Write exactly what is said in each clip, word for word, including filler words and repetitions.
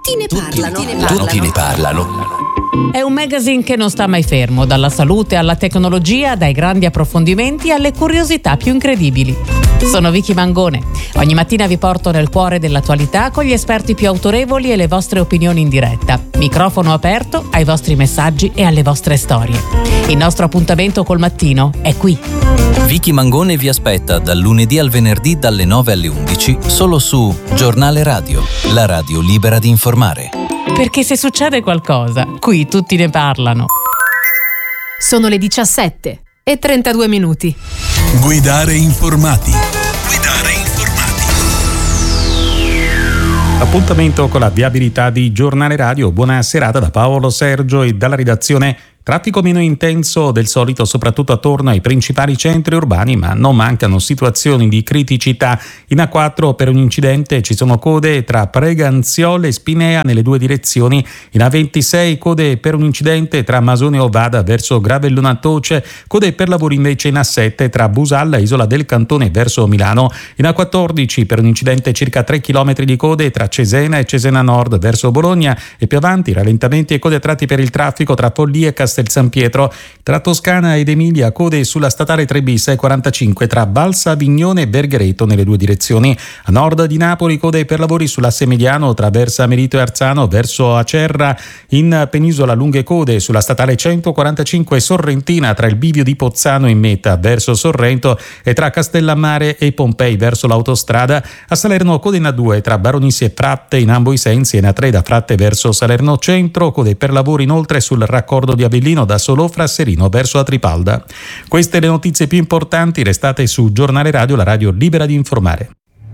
Tutti ne parlano. Tutti ne parlano. Tutti ne parlano. È un magazine che non sta mai fermo, dalla salute alla tecnologia, dai grandi approfondimenti alle curiosità più incredibili. Sono Vicky Mangone. Ogni mattina vi porto nel cuore dell'attualità con gli esperti più autorevoli e le vostre opinioni in diretta. Microfono aperto ai vostri messaggi e alle vostre storie. Il nostro appuntamento col mattino è qui. Vicky Mangone vi aspetta dal lunedì al venerdì dalle nove alle undici solo su Giornale Radio, la radio libera di informare. Perché se succede qualcosa, qui tutti ne parlano. Sono le diciassette e trentadue minuti. Guidare informati. Guidare informati. Appuntamento con la viabilità di Giornale Radio. Buona serata da Paolo Sergio e dalla redazione. Traffico meno intenso del solito, soprattutto attorno ai principali centri urbani, ma non mancano situazioni di criticità. In A quattro per un incidente ci sono code tra Preganziole e Spinea nelle due direzioni. In A ventisei code per un incidente tra Masone e Ovada verso Gravellona Toce. Code per lavori invece in A sette tra Busalla e Isola del Cantone verso Milano. In A quattordici per un incidente circa tre chilometri di code tra Cesena e Cesena Nord verso Bologna. E più avanti rallentamenti e code a tratti per il traffico tra Follia e Castel San Pietro. Tra Toscana ed Emilia code sulla statale tre bis e quarantacinque tra Valsavignone e Verghereto nelle due direzioni. A nord di Napoli code per lavori sull'asse mediano tra Versa Merito e Arzano verso Acerra. In penisola lunghe code sulla statale centoquarantacinque Sorrentina tra il bivio di Pozzano e Meta verso Sorrento e tra Castellammare e Pompei verso l'autostrada. A Salerno code in A due tra Baronisi e Fratte in ambo i sensi e in A tre da Fratte verso Salerno Centro. Code per lavori inoltre sul raccordo di Avellino da Solofra a Serino verso Atripalda. Queste le notizie più importanti, restate su Giornale Radio, la radio libera di informare.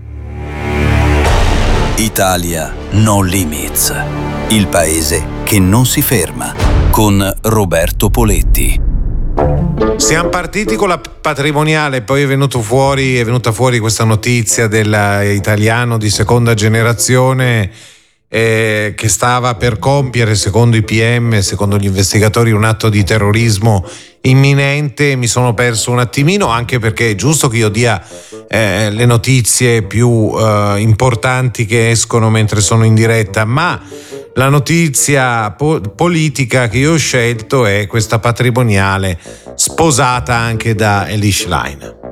Italia No Limits, il paese che non si ferma, con Roberto Poletti. Siamo partiti con la patrimoniale, poi è venuto fuori, è venuta fuori questa notizia dell'italiano di seconda generazione Eh, che stava per compiere, secondo i P M, secondo gli investigatori, un atto di terrorismo imminente. Mi sono perso un attimino, anche perché è giusto che io dia eh, le notizie più eh, importanti che escono mentre sono in diretta, ma la notizia po- politica che io ho scelto è questa patrimoniale sposata anche da Elish Line.